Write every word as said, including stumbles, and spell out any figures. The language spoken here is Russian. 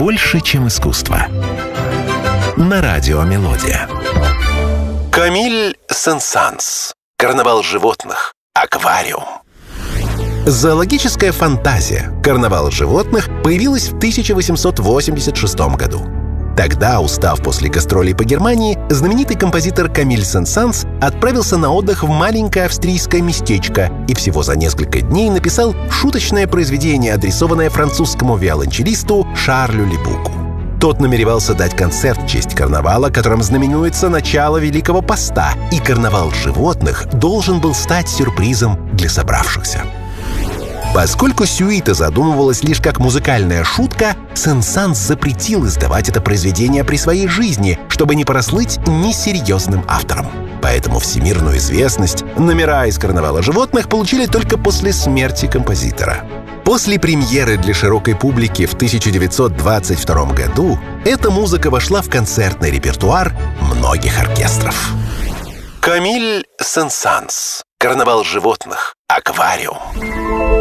больше, чем искусство. На радио «Мелодия». Камиль Сен-Санс. Карнавал животных. Аквариум. Зоологическая фантазия «Карнавал животных» появилась в тысяча восемьсот восемьдесят шестом году. Тогда, устав после гастролей по Германии, знаменитый композитор Камиль Сен-Санс отправился на отдых в маленькое австрийское местечко и всего за несколько дней написал шуточное произведение, адресованное французскому виолончелисту Шарлю Лебуку. Тот намеревался дать концерт в честь карнавала, которым знаменуется начало Великого Поста, и карнавал животных должен был стать сюрпризом для собравшихся. Поскольку сюита задумывалась лишь как музыкальная шутка, Сен-Санс запретил издавать это произведение при своей жизни, чтобы не прослыть несерьезным автором. Поэтому всемирную известность номера из «Карнавала животных» получили только после смерти композитора. После премьеры для широкой публики в тысяча девятьсот двадцать втором году эта музыка вошла в концертный репертуар многих оркестров. Камиль Сен-Санс. Карнавал животных. Аквариум.